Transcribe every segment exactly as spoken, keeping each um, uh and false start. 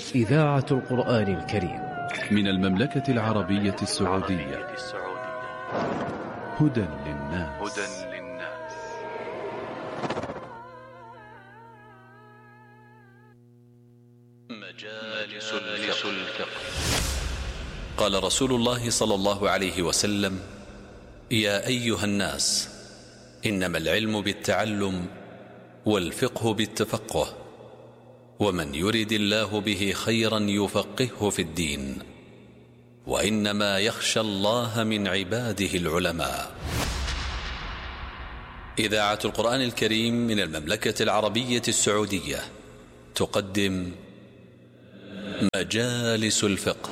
إذاعة القرآن الكريم من المملكة العربية السعودية. هدى للناس. مجالس الفقه. قال رسول الله صلى الله عليه وسلم: يا أيها الناس، إنما العلم بالتعلم والفقه بالتفقه، ومن يرد الله به خيرا يفقهه في الدين، وإنما يخشى الله من عباده العلماء. إذاعة القرآن الكريم من المملكة العربية السعودية تقدم مجالس الفقه.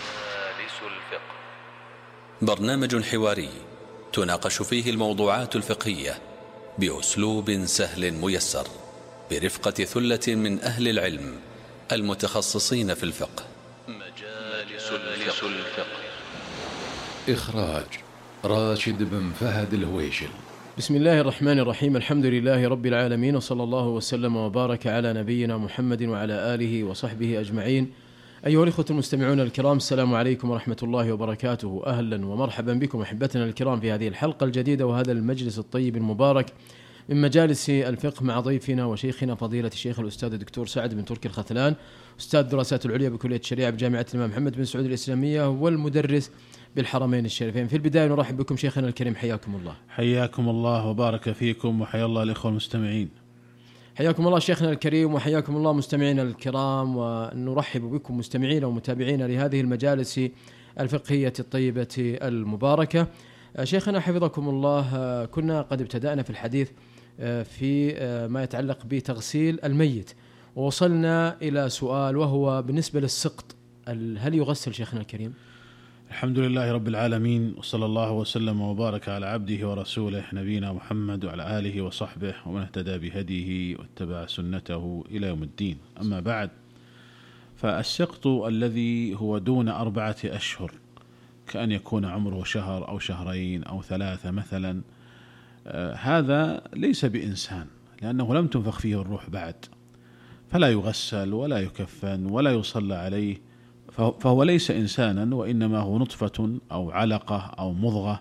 برنامج حواري تناقش فيه الموضوعات الفقهية بأسلوب سهل ميسر، برفقة ثلة من أهل العلم المتخصصين في الفقه. مجالس الفقه. إخراج راشد بن فهد الهويشل. بسم الله الرحمن الرحيم. الحمد لله رب العالمين، وصلى الله وسلم وبارك على نبينا محمد وعلى آله وصحبه أجمعين. أيها الإخوة المستمعون الكرام، السلام عليكم ورحمة الله وبركاته. أهلا ومرحبا بكم أحبتنا الكرام في هذه الحلقة الجديدة وهذا المجلس الطيب المبارك من مجالس الفقه مع ضيفنا وشيخنا فضيلة الشيخ الأستاذ الدكتور سعد بن تركي الختلان، أستاذ الدراسات العليا بكلية الشريعة بجامعة الإمام محمد بن سعود الإسلامية والمدرس بالحرمين الشريفين. في البداية نرحب بكم شيخنا الكريم، حياكم الله. حياكم الله وبارك فيكم، وحيا الله الإخوة المستمعين. حياكم الله شيخنا الكريم، وحياكم الله مستمعينا الكرام، ونرحب بكم مستمعين ومتابعين لهذه المجالس الفقهية الطيبة المباركة. شيخنا حفظكم الله، كنا قد ابتدأنا في الحديث في ما يتعلق بتغسيل الميت، ووصلنا إلى سؤال وهو بالنسبة للسقط، هل يغسل شيخنا الكريم؟ الحمد لله رب العالمين، وصلى الله وسلم وبارك على عبده ورسوله نبينا محمد وعلى آله وصحبه ومن اهتدى بهديه واتبع سنته إلى يوم الدين. أما بعد، فالسقط الذي هو دون أربعة أشهر، كأن يكون عمره شهر أو شهرين أو ثلاثة مثلا، آه هذا ليس بإنسان، لأنه لم تنفخ فيه الروح بعد، فلا يغسل ولا يكفن ولا يصلى عليه، فهو ليس إنسانا، وإنما هو نطفة أو علقة أو مضغة،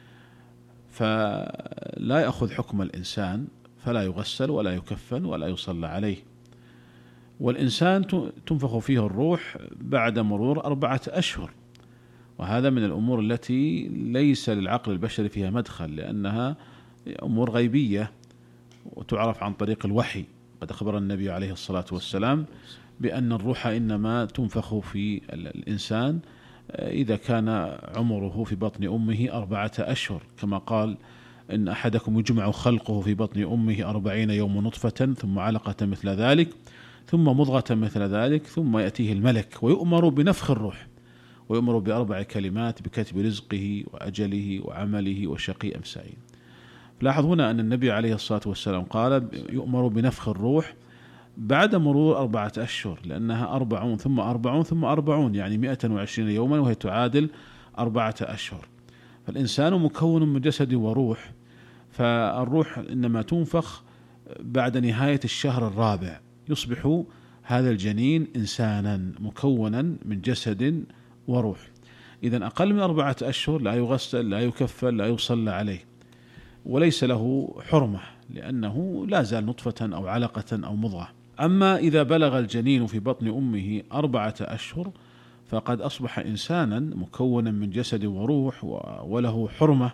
فلا يأخذ حكم الإنسان، فلا يغسل ولا يكفن ولا يصلى عليه. والإنسان تنفخ فيه الروح بعد مرور أربعة أشهر، وهذا من الأمور التي ليس للعقل البشري فيها مدخل، لأنها أمور غيبية وتعرف عن طريق الوحي. قد أخبر النبي عليه الصلاة والسلام بأن الروح إنما تنفخ في الإنسان إذا كان عمره في بطن أمه أربعة أشهر، كما قال: إن أحدكم يجمع خلقه في بطن أمه أربعين يوم نطفة ثم علقة مثل ذلك ثم مضغة مثل ذلك ثم يأتيه الملك ويؤمر بنفخ الروح، ويؤمر بأربع كلمات: بكتب رزقه وأجله وعمله وشقي أم سعيد. لاحظ هنا أن النبي عليه الصلاة والسلام قال يؤمر بنفخ الروح بعد مرور أربعة أشهر، لأنها أربعون ثم أربعون ثم أربعون، يعني مئة وعشرين يوما، وهي تعادل أربعة أشهر. فالإنسان مكون من جسد وروح، فالروح إنما تنفخ بعد نهاية الشهر الرابع، يصبح هذا الجنين إنسانا مكونا من جسد وروح. إذن أقل من أربعة أشهر لا يغسل لا يكفل لا يصلى عليه، وليس له حرمة، لأنه لا زال نطفة أو علقة أو مضغة. أما إذا بلغ الجنين في بطن أمه أربعة أشهر فقد أصبح إنسانا مكونا من جسد وروح، وله حرمة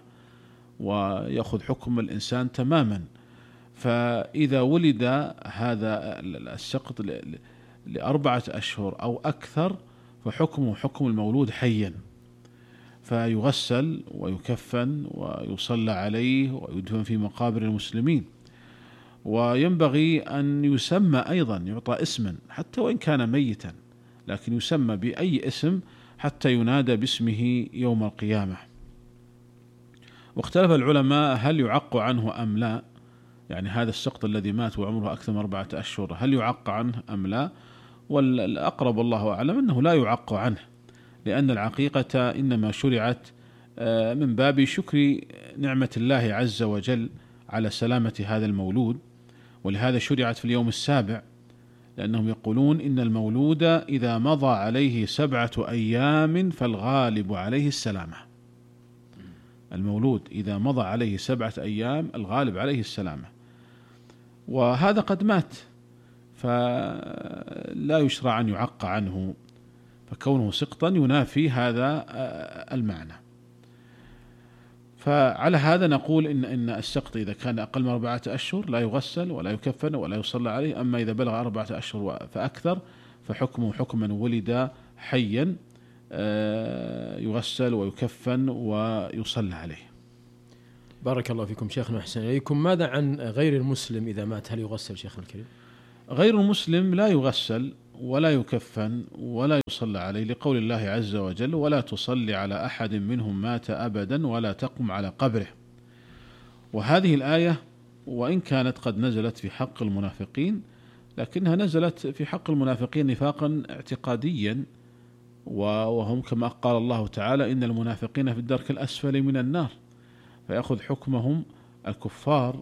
ويأخذ حكم الإنسان تماما. فإذا ولد هذا السقط لأربعة أشهر أو أكثر فحكمه حكم المولود حيا، فيغسل ويكفن ويصلى عليه ويدفن في مقابر المسلمين. وينبغي أن يسمى أيضا، يعطى اسما حتى وإن كان ميتا، لكن يسمى بأي اسم حتى ينادى باسمه يوم القيامة. واختلف العلماء هل يعق عنه أم لا، يعني هذا السقط الذي مات وعمره أكثر من أربعة أشهر هل يعق عنه أم لا؟ والأقرب الله أعلم أنه لا يعق عنه، لأن العقيقة إنما شرعت من باب شكر نعمة الله عز وجل على سلامة هذا المولود، ولهذا شرعت في اليوم السابع، لأنهم يقولون إن المولود إذا مضى عليه سبعة أيام فالغالب عليه السلامة. المولود إذا مضى عليه سبعة أيام الغالب عليه السلامة، وهذا قد مات فلا يشرع أن يعق عنه، فكونه سقطا ينافي هذا المعنى. فعلى هذا نقول إن إن السقط إذا كان أقل من أربعة أشهر لا يغسل ولا يكفن ولا يصلى عليه، أما إذا بلغ أربعة أشهر فأكثر فحكمه حكم من ولد حيا يغسل ويكفن ويصلى عليه. بارك الله فيكم شيخنا وأحسن إليكم. ماذا عن غير المسلم إذا مات، هل يغسل شيخنا الكريم؟ غير المسلم لا يغسل ولا يكفن ولا يصلى عليه، لقول الله عز وجل: ولا تصلي على أحد منهم مات أبدا ولا تقم على قبره. وهذه الآية وإن كانت قد نزلت في حق المنافقين، لكنها نزلت في حق المنافقين نفاقا اعتقاديا، وهم كما قال الله تعالى: إن المنافقين في الدرك الأسفل من النار، فيأخذ حكمهم الكفار.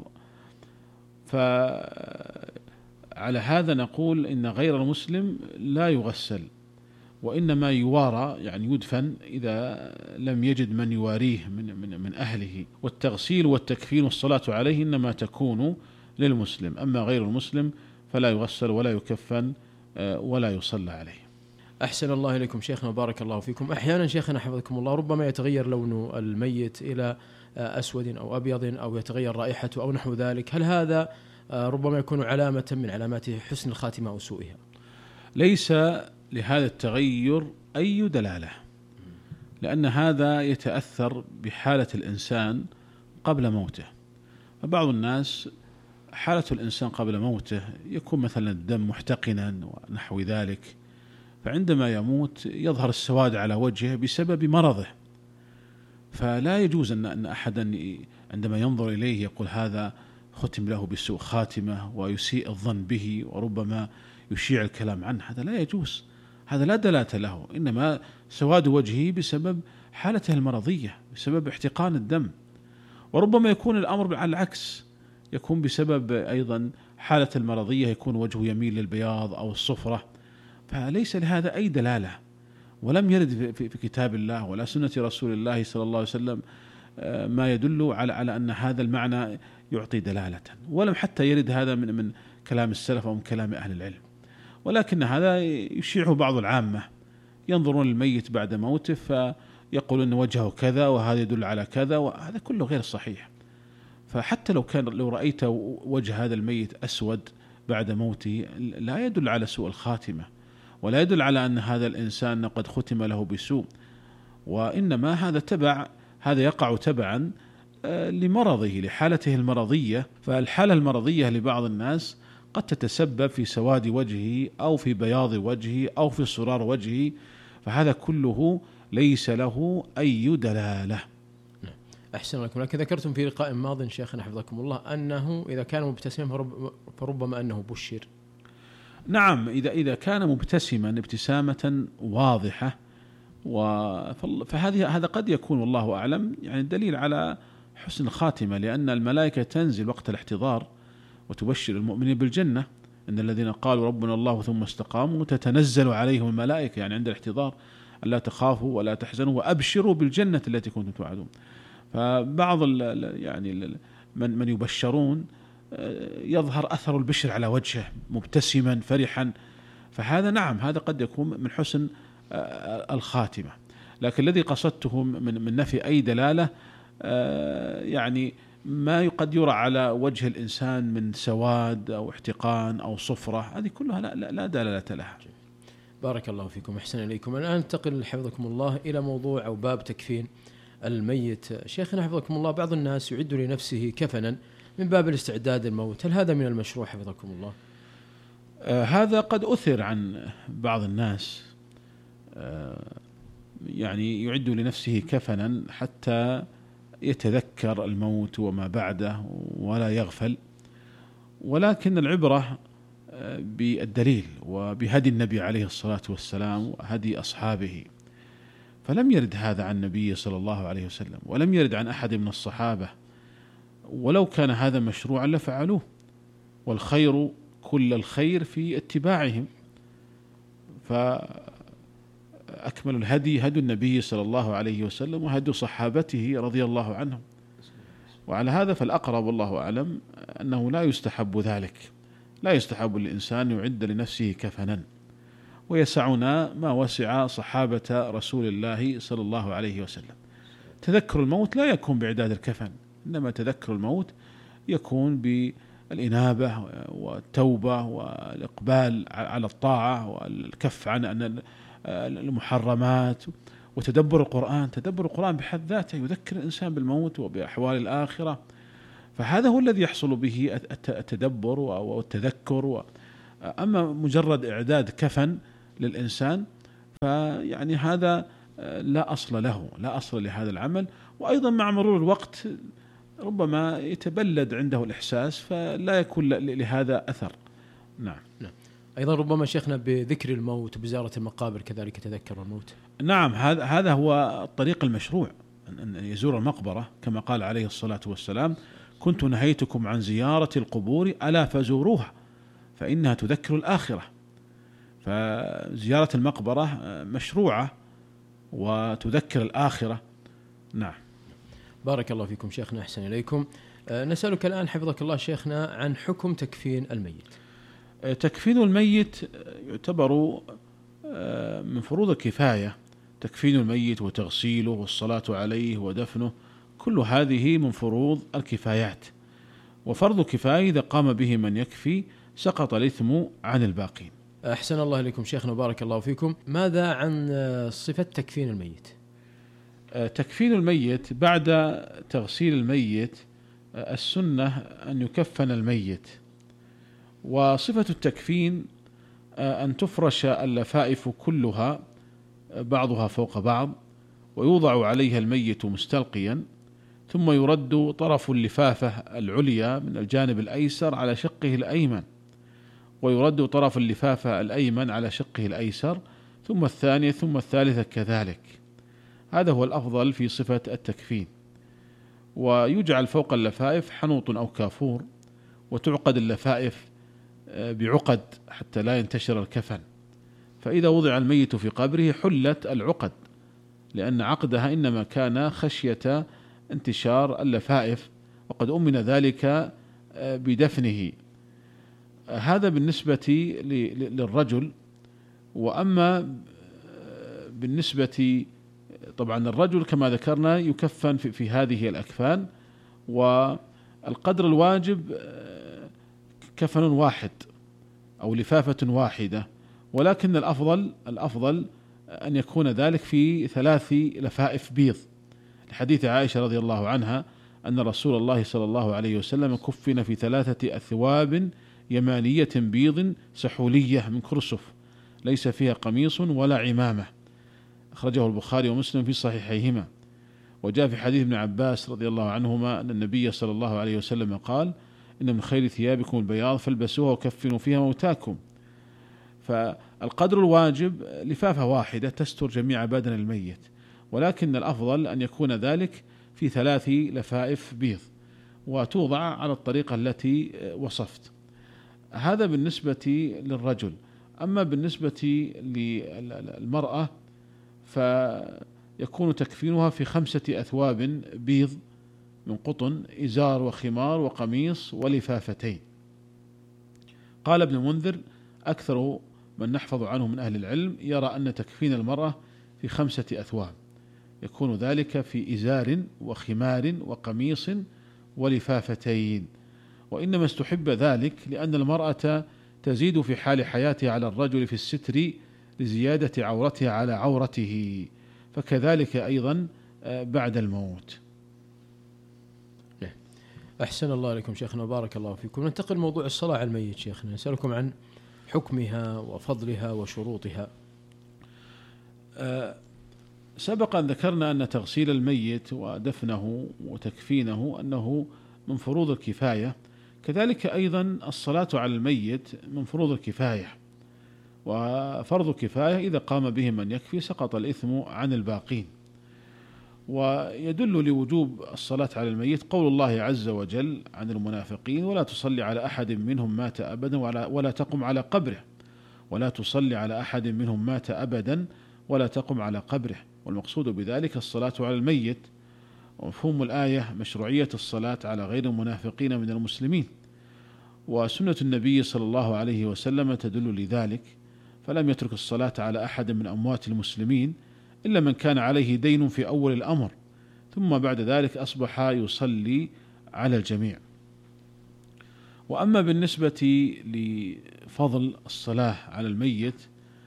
فعلى هذا نقول إن غير المسلم لا يغسل، وإنما يوارى، يعني يدفن إذا لم يجد من يواريه من, من, من أهله، والتغسيل والتكفين والصلاة عليه إنما تكون للمسلم، أما غير المسلم فلا يغسل ولا يكفن ولا يصلى عليه. أحسن الله إليكم شيخنا وبارك الله فيكم. أحيانا شيخنا حفظكم الله ربما يتغير لون الميت إلى أسود أو أبيض، أو يتغير رائحته أو نحو ذلك، هل هذا ربما يكون علامة من علامات حسن الخاتمة أو سوءها؟ ليس لهذا التغير أي دلالة، لأن هذا يتأثر بحالة الإنسان قبل موته. فبعض الناس حالة الإنسان قبل موته يكون مثلا الدم محتقنا ونحو ذلك، فعندما يموت يظهر السواد على وجهه بسبب مرضه، فلا يجوز أن أحدا عندما ينظر إليه يقول هذا ختم له بسوء خاتمة ويسيء الظن به وربما يشيع الكلام عنه، هذا لا يجوز، هذا لا دلالة له، إنما سواد وجهه بسبب حالته المرضية، بسبب احتقان الدم. وربما يكون الأمر على العكس، يكون بسبب أيضا حالة المرضية يكون وجهه يميل للبياض أو الصفرة، فليس لهذا أي دلالة، ولم يرد في كتاب الله ولا سنة رسول الله صلى الله عليه وسلم ما يدل على على أن هذا المعنى يعطي دلالة، ولم حتى يرد هذا من من كلام السلف أو من كلام أهل العلم، ولكن هذا يشيعه بعض العامة، ينظرون للميت بعد موته فيقول أن وجهه كذا وهذا يدل على كذا، وهذا كله غير صحيح. فحتى لو كان لو رأيت وجه هذا الميت أسود بعد موته لا يدل على سوء الخاتمة، ولا يدل على أن هذا الإنسان قد ختم له بسوء، وإنما هذا تبع، هذا يقع تبعا لمرضه، لحالته المرضية. فالحالة المرضية لبعض الناس قد تتسبب في سواد وجهه أو في بياض وجهه أو في صرار وجهه، فهذا كله ليس له أي دلالة. أحسن لكم. لكن ذكرتم في لقاء ماض شيخنا حفظكم الله أنه إذا كان مبتسما فربما أنه بشر. نعم، إذا إذا كان مبتسما ابتسامة واضحة، فهذه هذا قد يكون والله أعلم يعني دليل على حسن الخاتمة، لأن الملائكة تنزل وقت الاحتضار وتبشر المؤمنين بالجنة، إن الذين قالوا ربنا الله ثم استقاموا تتنزل عليهم الملائكة، يعني عند الاحتضار ألا تخافوا ولا تحزنوا وأبشروا بالجنة التي كنتم توعدون. فبعض يعني من من يبشرون يظهر أثر البشر على وجهه مبتسما فرحا، فهذا نعم هذا قد يكون من حسن الخاتمة. لكن الذي قصدته من من نفي أي دلالة يعني ما قد يرى على وجه الإنسان من سواد أو احتقان أو صفرة، هذه كلها لا, لا, لا دلالة لها. بارك الله فيكم، أحسن إليكم. الآن ننتقل حفظكم الله إلى موضوع أو باب تكفين الميت. شيخنا حفظكم الله بعض الناس يعد لنفسه كفنا من باب الاستعداد للموت، هل هذا من المشروع حفظكم الله؟ آه هذا قد أثر عن بعض الناس، آه يعني يعد لنفسه كفنا حتى يتذكر الموت وما بعده ولا يغفل، ولكن العبرة بالدليل وبهدي النبي عليه الصلاة والسلام وهدي أصحابه، فلم يرد هذا عن النبي صلى الله عليه وسلم ولم يرد عن أحد من الصحابة، ولو كان هذا مشروعا لفعلوه، والخير كل الخير في اتباعهم. فأكمل الهدي هدي النبي صلى الله عليه وسلم وهدي صحابته رضي الله عنهم. وعلى هذا فالأقرب والله أعلم أنه لا يستحب ذلك، لا يستحب للإنسان يعد لنفسه كفنا، ويسعنا ما وسع صحابة رسول الله صلى الله عليه وسلم. تذكر الموت لا يكون بإعداد الكفن، إنما تذكر الموت يكون بالإنابة والتوبة والإقبال على الطاعة والكف عن المحرمات وتدبر القرآن. تدبر القرآن بحد ذاته يذكر الإنسان بالموت وبأحوال الآخرة، فهذا هو الذي يحصل به التدبر والتذكر. أما مجرد إعداد كفن للإنسان فيعني هذا لا أصل له، لا أصل لهذا العمل. وأيضا مع مرور الوقت ربما يتبلد عنده الإحساس فلا يكون لهذا أثر. نعم. نعم. أيضا ربما شيخنا بذكر الموت وبزيارة المقابر كذلك يتذكر الموت. نعم، هذا هذا هو الطريق المشروع، أن يزور المقبرة كما قال عليه الصلاة والسلام: كنت نهيتكم عن زيارة القبور ألا فزوروها فإنها تذكر الآخرة. فزيارة المقبرة مشروعة وتذكر الآخرة. نعم. بارك الله فيكم شيخنا، أحسن إليكم. نسألك الآن حفظك الله شيخنا عن حكم تكفين الميت. تكفين الميت يعتبر من فروض الكفاية، تكفين الميت وتغسيله والصلاة عليه ودفنه، كل هذه من فروض الكفايات. وفرض كفاية إذا قام به من يكفي سقط الإثم عن الباقين. أحسن الله إليكم شيخنا، بارك الله فيكم. ماذا عن صفة تكفين الميت؟ تكفين الميت بعد تغسيل الميت السنة أن يكفن الميت. وصفة التكفين أن تفرش اللفائف كلها بعضها فوق بعض، ويوضع عليها الميت مستلقيا، ثم يرد طرف اللفافة العليا من الجانب الأيسر على شقه الأيمن، ويرد طرف اللفافة الأيمن على شقه الأيسر، ثم الثانية ثم الثالثة كذلك. هذا هو الأفضل في صفة التكفين. ويجعل فوق اللفائف حنوط أو كافور، وتعقد اللفائف بعقد حتى لا ينتشر الكفن. فإذا وضع الميت في قبره حلت العقد، لأن عقدها إنما كان خشية انتشار اللفائف، وقد أمن ذلك بدفنه. هذا بالنسبة للرجل. وأما بالنسبة طبعا الرجل كما ذكرنا يكفن في, في هذه الأكفان، والقدر الواجب كفن واحد أو لفافة واحدة، ولكن الأفضل الأفضل أن يكون ذلك في ثلاث لفائف بيض، لحديث عائشة رضي الله عنها أن رسول الله صلى الله عليه وسلم كفن في ثلاثة أثواب يمانية بيض سحولية من كرسف ليس فيها قميص ولا عمامة، أخرجه البخاري ومسلم في صحيحيهما. وجاء في حديث ابن عباس رضي الله عنهما أن النبي صلى الله عليه وسلم قال: إن من خير ثيابكم البياض فالبسوها وكفنوا فيها موتاكم. فالقدر الواجب لفافة واحدة تستر جميع بدن الميت، ولكن الأفضل أن يكون ذلك في ثلاث لفائف بيض وتوضع على الطريقة التي وصفت. هذا بالنسبة للرجل. أما بالنسبة للمرأة فيكون تكفينها في خمسة أثواب بيض من قطن، إزار وخمار وقميص ولفافتين. قال ابن المنذر: أكثر من نحفظ عنه من أهل العلم يرى أن تكفين المرأة في خمسة أثواب، يكون ذلك في إزار وخمار وقميص ولفافتين. وإنما استحب ذلك لأن المرأة تزيد في حال حياتها على الرجل في الستر لزيادة عورتها على عورته، فكذلك أيضا بعد الموت. أحسن الله عليكم شيخنا، بارك الله فيكم. ننتقل موضوع الصلاة على الميت شيخنا، نسألكم عن حكمها وفضلها وشروطها. أه سبق أن ذكرنا أن تغسيل الميت ودفنه وتكفينه أنه من فروض الكفاية، كذلك أيضا الصلاة على الميت من فروض الكفاية. وفرض كفاية إذا قام به من يكفي سقط الإثم عن الباقين. ويدل لوجوب الصلاة على الميت قول الله عز وجل عن المنافقين: ولا تصلي على أحد منهم مات أبدا ولا تقم على قبره، ولا تصلي على أحد منهم مات أبدا ولا تقم على قبره. والمقصود بذلك الصلاة على الميت، ومفهوم الآية مشروعية الصلاة على غير المنافقين من المسلمين، وسنة النبي صلى الله عليه وسلم تدل لذلك، فلم يترك الصلاة على أحد من أموات المسلمين إلا من كان عليه دين في أول الأمر، ثم بعد ذلك أصبح يصلي على الجميع. وأما بالنسبة لفضل الصلاة على الميت،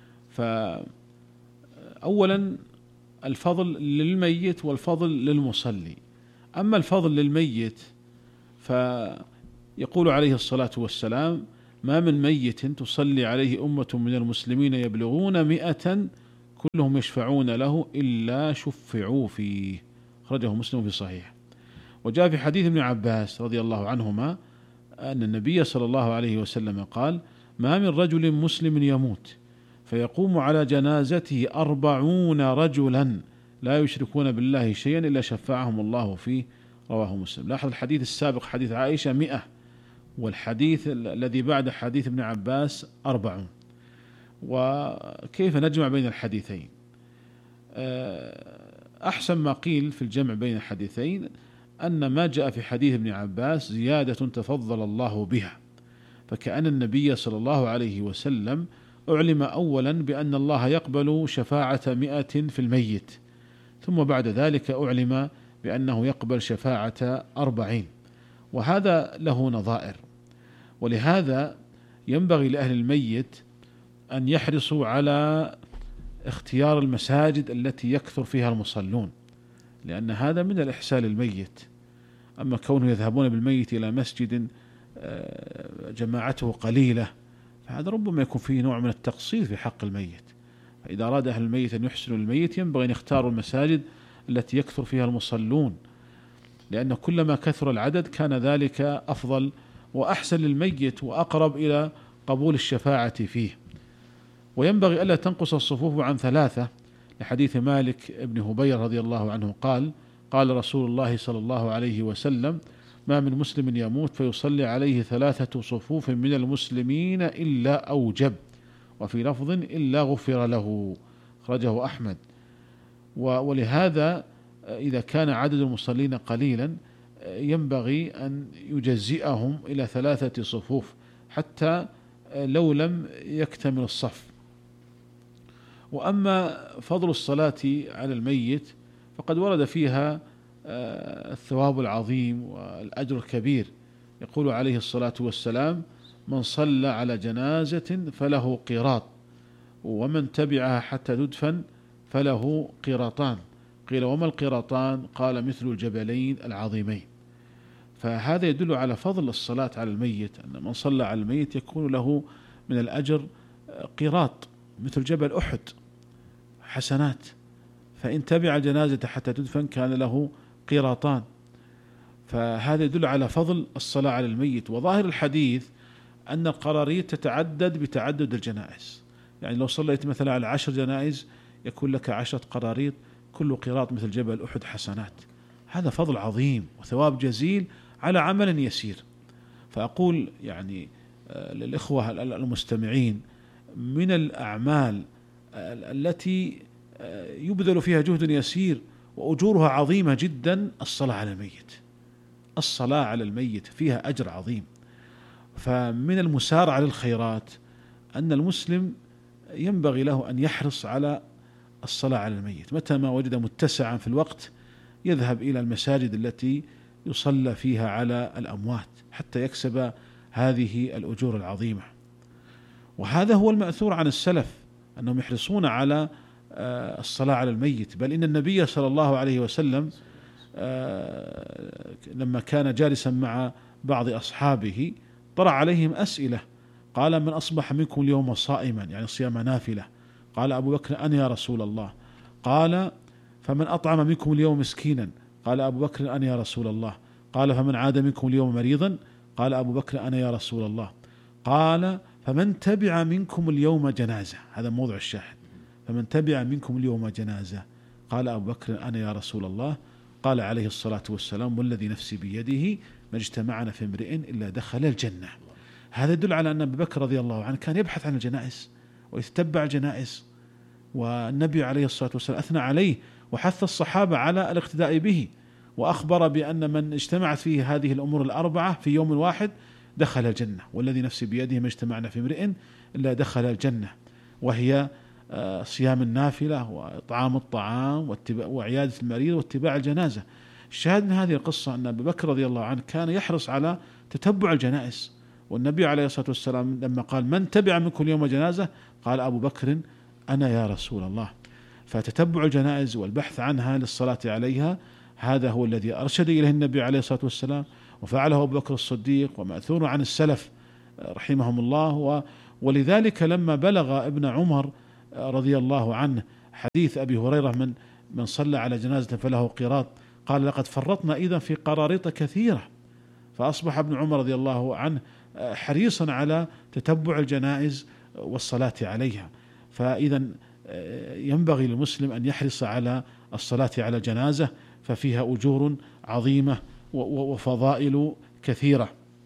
فأولا الفضل للميت والفضل للمصلي. أما الفضل للميت فيقول عليه الصلاة والسلام: ما من ميت تصلي عليه أمة من المسلمين يبلغون مئة كلهم يشفعون له إلا شفعوا فيه، أخرجه مسلم في صحيح. وجاء في حديث ابن عباس رضي الله عنهما أن النبي صلى الله عليه وسلم قال: ما من رجل مسلم يموت فيقوم على جنازته أربعون رجلا لا يشركون بالله شيئا إلا شفعهم الله فيه، رواه مسلم. لاحظ الحديث السابق حديث عائشة مئة، والحديث الذي بعد حديث ابن عباس أربعون. وكيف نجمع بين الحديثين؟ أحسن ما قيل في الجمع بين الحديثين أن ما جاء في حديث ابن عباس زيادة تفضل الله بها، فكأن النبي صلى الله عليه وسلم أعلم أولا بأن الله يقبل شفاعة مئة في الميت، ثم بعد ذلك أعلم بأنه يقبل شفاعة أربعين، وهذا له نظائر. ولهذا ينبغي لأهل الميت أن يحرصوا على اختيار المساجد التي يكثر فيها المصلون، لأن هذا من الإحسان للميت. أما كونه يذهبون بالميت إلى مسجد جماعته قليلة فهذا ربما يكون فيه نوع من التقصير في حق الميت. فإذا أراد أهل الميت أن يحسنوا الميت ينبغي أن يختاروا المساجد التي يكثر فيها المصلون، لأن كلما كثر العدد كان ذلك أفضل وأحسن للميت وأقرب إلى قبول الشفاعة فيه. وينبغي ألا تنقص الصفوف عن ثلاثة، لحديث مالك بن هبير رضي الله عنه قال: قال رسول الله صلى الله عليه وسلم: ما من مسلم يموت فيصلي عليه ثلاثة صفوف من المسلمين إلا أوجب، وفي لفظ إلا غفر له، أخرجه أحمد. ولهذا إذا كان عدد المصلين قليلا ينبغي أن يجزئهم إلى ثلاثة صفوف حتى لو لم يكتمل الصف. وأما فضل الصلاة على الميت فقد ورد فيها الثواب العظيم والأجر الكبير. يقول عليه الصلاة والسلام: من صلى على جنازة فله قيراط، ومن تبعها حتى تدفن فله قيراطان. قيل: وما القيراطان؟ قال: مثل الجبلين العظيمين. فهذا يدل على فضل الصلاة على الميت، أن من صلى على الميت يكون له من الأجر قيراط مثل جبل أحد حسنات، فإن تبع الجنازة حتى تدفن كان له قيراطان. فهذا يدل على فضل الصلاة على الميت. وظاهر الحديث أن القراريط تتعدد بتعدد الجنائز، يعني لو صليت مثلا على عشر جنائز يكون لك عشرة قراريط، كل قيراط مثل جبل أحد حسنات. هذا فضل عظيم وثواب جزيل على عمل يسير. فأقول يعني للإخوة المستمعين: من الأعمال التي يبذل فيها جهد يسير وأجورها عظيمة جدا الصلاة على الميت. الصلاة على الميت فيها أجر عظيم. فمن المسارعة للخيرات أن المسلم ينبغي له أن يحرص على الصلاة على الميت، متى ما وجد متسعا في الوقت يذهب إلى المساجد التي يصلى فيها على الأموات حتى يكسب هذه الأجور العظيمة. وهذا هو المأثور عن السلف أنهم يحرصون على الصلاة على الميت. بل إن النبي صلى الله عليه وسلم لما كان جالسا مع بعض أصحابه طرح عليهم أسئلة، قال: من أصبح منكم اليوم صائما، يعني صيام نافلة؟ قال أبو بكر: أنا يا رسول الله. قال: فمن أطعم منكم اليوم مسكينا؟ قال أبو بكر: أنا يا رسول الله. قال: فمن عاد منكم اليوم مريضا؟ قال أبو بكر: أنا يا رسول الله. قال: فمن تبع منكم اليوم جنازة؟ هذا موضوع الشاهد. فمن تبع منكم اليوم جنازة؟ قال أبو بكر أنا يا رسول الله. قال عليه الصلاة والسلام والذي نفسي بيده ما اجتمعنا في امرئ إلا دخل الجنة. هذا يدل على أن أبو بكر رضي الله عنه كان يبحث عن الجنائز ويتبع الجنائز، والنبي عليه الصلاة والسلام أثنى عليه وحث الصحابة على الاقتداء به، وأخبر بأن من اجتمعت فيه هذه الأمور الأربعة في يوم واحد دخل الجنة. والذي نفسي بيده ما اجتمعنا في امرئ إلا دخل الجنة، وهي صيام النافلة وإطعام الطعام وعيادة المريض واتباع الجنازة. الشاهد من هذه القصة أن أبو بكر رضي الله عنه كان يحرص على تتبع الجنائز، والنبي عليه الصلاة والسلام لما قال من تبع منكم اليوم جنازة قال أبو بكر أنا يا رسول الله. فتتبع الجنائز والبحث عنها للصلاة عليها هذا هو الذي أرشد إليه النبي عليه الصلاة والسلام، وفعله أبو بكر الصديق ومأثور عن السلف رحمهم الله. ولذلك لما بلغ ابن عمر رضي الله عنه حديث أبي هريرة من من صلى على جنازة فله قيراط قال لقد فرطنا إذا في قراريط كثيرة. فأصبح ابن عمر رضي الله عنه حريصا على تتبع الجنائز والصلاة عليها. فإذا ينبغي للمسلم أن يحرص على الصلاة على الجنازة، ففيها أجور عظيمة وفضائل كثيرة.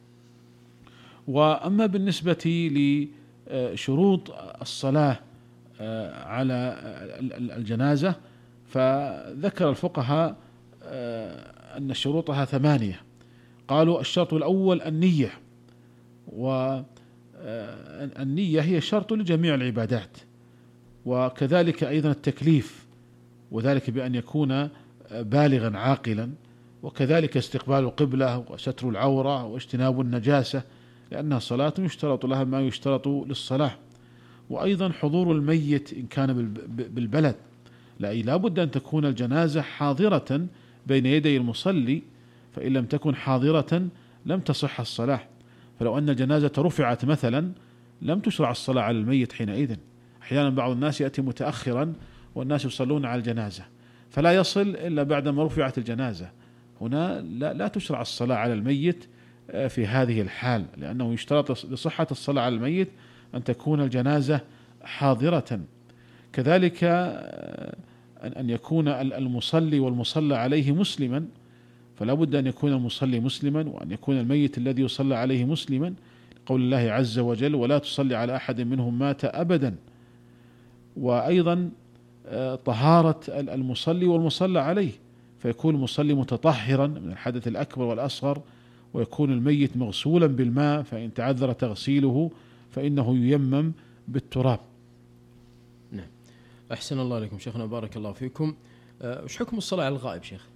وأما بالنسبة لشروط الصلاة على الجنازة فذكر الفقهاء أن شروطها ثمانية. قالوا الشرط الأول النية، والنية هي شرط لجميع العبادات، وكذلك أيضا التكليف، وذلك بأن يكون بالغا عاقلا، وكذلك استقبال القبلة وستر العورة واجتناب النجاسة لأنها صلاة يشترط لها ما يشترط للصلاة، وأيضا حضور الميت إن كان بالبلد، لا بد أن تكون الجنازة حاضرة بين يدي المصلي، فإن لم تكن حاضرة لم تصح الصلاة. فلو أن الجنازة رفعت مثلا لم تشرع الصلاة على الميت حينئذ. أحيانا بعض الناس يأتي متأخرا والناس يصلون على الجنازة فلا يصل إلا بعدما رفعت الجنازة، هنا لا, لا تشرع الصلاة على الميت في هذه الحال، لأنه يشترط لصحة الصلاة على الميت أن تكون الجنازة حاضرة. كذلك أن يكون المصلي والمصلى عليه مسلما، فلا بد أن يكون المصلي مسلما وأن يكون الميت الذي يصلى عليه مسلما، قول الله عز وجل ولا تصلي على أحد منهم مات أبدا. وأيضا طهارة المصلي والمصلى عليه، فيكون المصلي متطهرا من الحدث الأكبر والأصغر، ويكون الميت مغسولا بالماء، فإن تعذر تغسيله فإنه ييمم بالتراب. نعم، أحسن الله عليكم شيخنا، بارك الله فيكم. وش حكم الصلاة على الغائب شيخ؟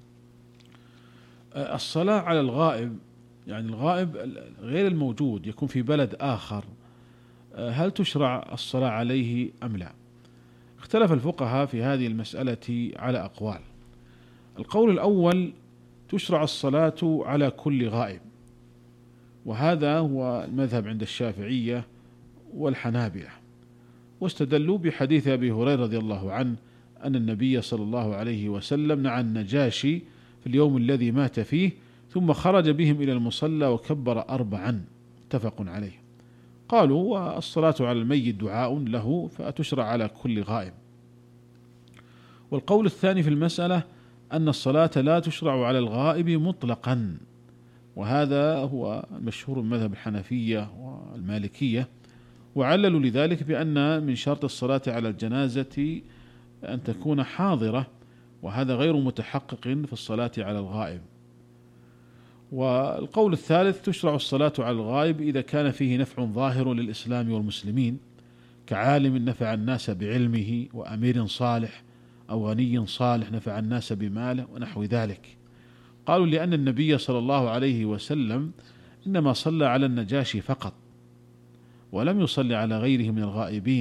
الصلاة على الغائب يعني الغائب غير الموجود يكون في بلد آخر، هل تشرع الصلاة عليه أم لا؟ اختلف الفقهاء في هذه المسألة على أقوال. القول الأول تشرع الصلاة على كل غائب، وهذا هو المذهب عند الشافعية والحنابلة، واستدلوا بحديث أبي هريرة رضي الله عنه أن النبي صلى الله عليه وسلم نعى النجاشي في اليوم الذي مات فيه ثم خرج بهم إلى المصلى وكبر أربعا، متفق عليه. قالوا والصلاة على الميت دعاء له فتشرع على كل غائب. والقول الثاني في المسألة أن الصلاة لا تشرع على الغائب مطلقا، وهذا هو مشهور مذهب الحنفية والمالكية، وعللوا لذلك بأن من شرط الصلاة على الجنازة أن تكون حاضرة، وهذا غير متحقق في الصلاة على الغائب. والقول الثالث تشرع الصلاة على الغائب إذا كان فيه نفع ظاهر للإسلام والمسلمين، كعالم نفع الناس بعلمه، وأمير صالح أو غني صالح نفع الناس بماله ونحو ذلك. قالوا لأن النبي صلى الله عليه وسلم إنما صلى على النجاشي فقط، ولم يصلي على غيره من الغائبين،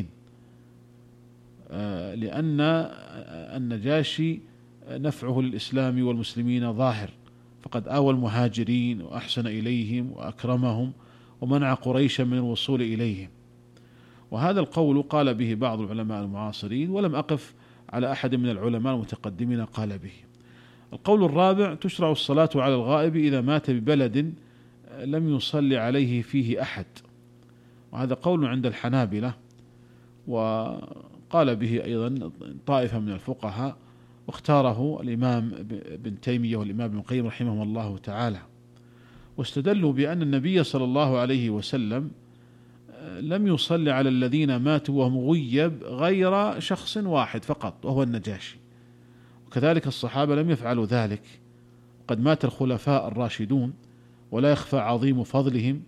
لأن النجاشي نفعه للإسلام والمسلمين ظاهر، فقد آوى المهاجرين وأحسن إليهم وأكرمهم ومنع قريشا من الوصول إليهم. وهذا القول قال به بعض العلماء المعاصرين، ولم أقف على أحد من العلماء المتقدمين قال به. القول الرابع تشرع الصلاة على الغائب إذا مات ببلد لم يصلي عليه فيه أحد، وهذا قول عند الحنابلة، وقال به أيضا طائفة من الفقهاء، واختاره الإمام ابن تيمية والإمام ابن القيم رحمهم الله تعالى، واستدلوا بأن النبي صلى الله عليه وسلم لم يصلي على الذين ماتوا وهم غيب غير شخص واحد فقط وهو النجاشي، وكذلك الصحابة لم يفعلوا ذلك. قد مات الخلفاء الراشدون ولا يخفى عظيم فضلهم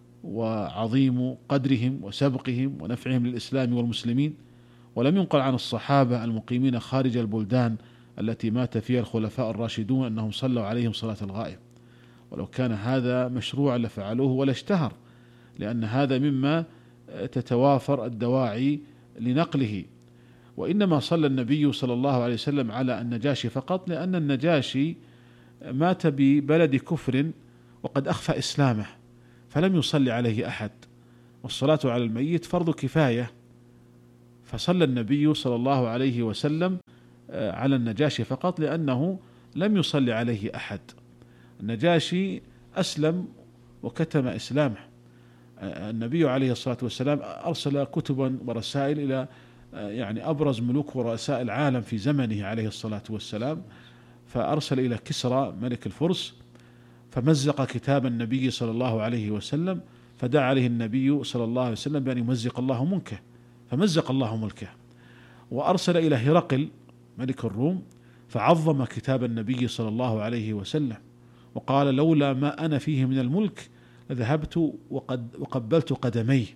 وعظيم قدرهم وسبقهم ونفعهم للإسلام والمسلمين، ولم ينقل عن الصحابة المقيمين خارج البلدان التي مات فيها الخلفاء الراشدون أنهم صلوا عليهم صلاة الغائب، ولو كان هذا مشروعا لفعلوه ولا اشتهر، لأن هذا مما تتوافر الدواعي لنقله. وإنما صلى النبي صلى الله عليه وسلم على النجاشي فقط لأن النجاشي مات ببلد كفر وقد أخفى إسلامه فلم يصلي عليه أحد، والصلاة على الميت فرض كفاية، فصلى النبي صلى الله عليه وسلم على النجاشي فقط لأنه لم يصلي عليه أحد. النجاشي أسلم وكتم إسلامه. النبي عليه الصلاة والسلام أرسل كتبا ورسائل إلى يعني أبرز ملوك ورؤساء العالم في زمنه عليه الصلاة والسلام، فأرسل إلى كسرى ملك الفرس فمزق كتاب النبي صلى الله عليه وسلم، فدعا عليه النبي صلى الله عليه وسلم بأن يمزق الله ملكه، فمزق الله ملكه. وأرسل إلى هرقل ملك الروم فعظم كتاب النبي صلى الله عليه وسلم وقال: لولا ما أنا فيه من الملك لذهبت وقد وقبلت قدميه،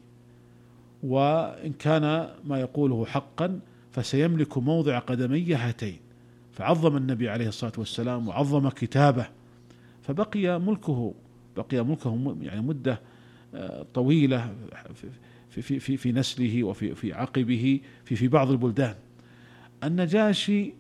وإن كان ما يقوله حقا فسيملك موضع قدمي هاتين. فعظم النبي عليه الصلاة والسلام وعظم كتابه، فبقي ملكه بقي ملكه يعني مدة طويلة في في في في نسله وفي في عقبه في في بعض البلدان. النجاشي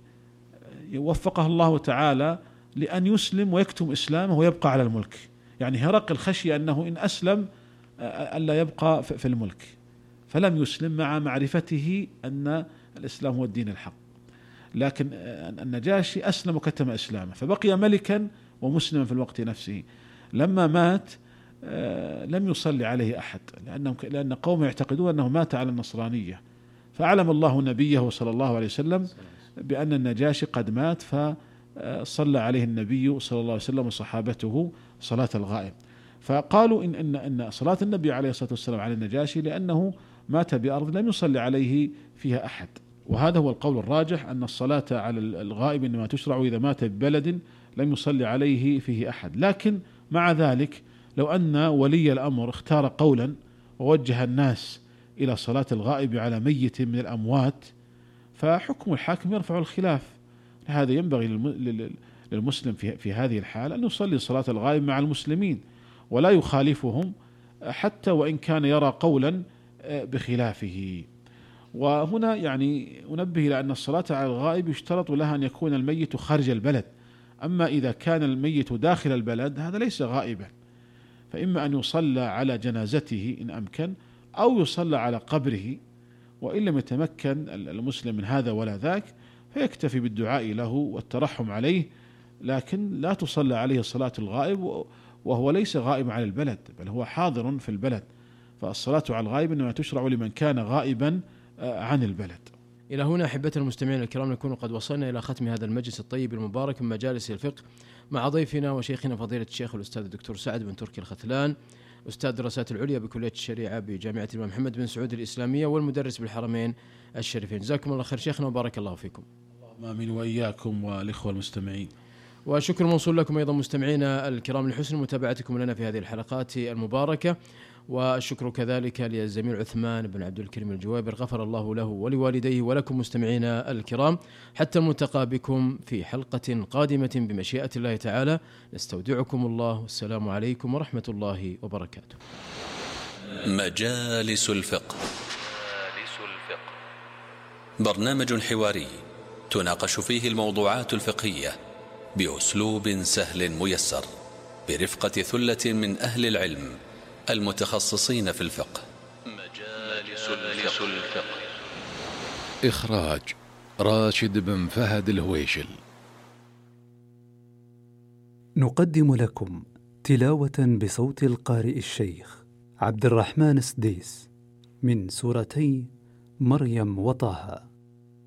وفقه الله تعالى لأن يسلم ويكتم إسلامه ويبقى على الملك، يعني هرقل خشي أنه إن أسلم ألا يبقى في الملك فلم يسلم مع معرفته أن الإسلام هو الدين الحق، لكن النجاشي أسلم وكتم إسلامه فبقي ملكا ومسلما في الوقت نفسه. لما مات لم يصلي عليه أحد لأنه لأن قوم يعتقدون أنه مات على النصرانية، فأعلم الله نبيه صلى الله عليه وسلم بأن النجاشي قد مات، فصلى عليه النبي صلى الله عليه وسلم وصحابته صلاة الغائب. فقالوا إن إن إن صلاة النبي عليه الصلاة والسلام على النجاشي لأنه مات بأرض لم يصلي عليه فيها أحد، وهذا هو القول الراجح أن الصلاة على الغائب إنما تشرع إذا مات ببلد لم يصلي عليه فيه أحد. لكن مع ذلك لو أن ولي الأمر اختار قولا ووجه الناس إلى صلاة الغائب على ميت من الأموات فحكم الحاكم يرفع الخلاف. هذا ينبغي للمسلم في في هذه الحال أن يصلي صلاة الغائب مع المسلمين ولا يخالفهم حتى وإن كان يرى قولا بخلافه. وهنا يعني أنبه إلى أن الصلاة على الغائب يشترط لها أن يكون الميت خارج البلد، أما إذا كان الميت داخل البلد هذا ليس غائبا، فإما أن يصلى على جنازته إن أمكن أو يصلى على قبره، وإن لم يتمكن المسلم من هذا ولا ذاك فيكتفي بالدعاء له والترحم عليه، لكن لا تصلى عليه صلاة الغائب وهو ليس غائب عن البلد بل هو حاضر في البلد. فالصلاة على الغائب إنما تشرع لمن كان غائبا عن البلد. إلى هنا أحبتنا المستمعين الكرام نكون قد وصلنا إلى ختم هذا المجلس الطيب المبارك من مجالس الفقه مع ضيفنا وشيخنا فضيلة الشيخ الأستاذ الدكتور سعد بن تركي الختلان، أستاذ دراسات العليا بكلية الشريعة بجامعة الإمام محمد بن سعود الإسلامية والمدرس بالحرمين الشريفين. جزاكم الله خير شيخنا وبارك الله فيكم. اللهم آمين وإياكم والإخوة المستمعين. وشكر موصول لكم أيضا مستمعينا الكرام لحسن متابعتكم لنا في هذه الحلقات المباركة، والشكر كذلك للزميل عثمان بن عبد الكريم الجوابر غفر الله له ولوالديه ولكم مستمعينا الكرام، حتى الملتقى بكم في حلقة قادمة بمشيئة الله تعالى. نستودعكم الله والسلام عليكم ورحمة الله وبركاته. مجالس الفقه، برنامج حواري تناقش فيه الموضوعات الفقهية بأسلوب سهل ميسر برفقة ثلة من أهل العلم المتخصصين في الفقه. مجالس الفقه. إخراج راشد بن فهد الهويشل. نقدم لكم تلاوة بصوت القارئ الشيخ عبد الرحمن السديس من سورتي مريم وطه.